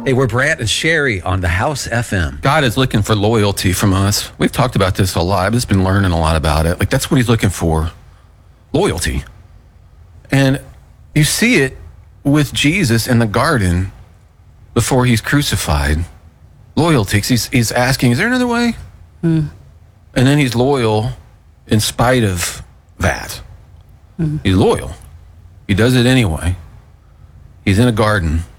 Hey, we're Brant and Sherry on the House FM. God is looking for loyalty from us. We've talked about this a lot. I've just been learning a lot about it. Like, that's what he's looking for. Loyalty. And you see it with Jesus in the garden before he's crucified. Loyalty. He's asking, is there another way? And then he's loyal in spite of that. He's loyal. He does it anyway. He's in a garden.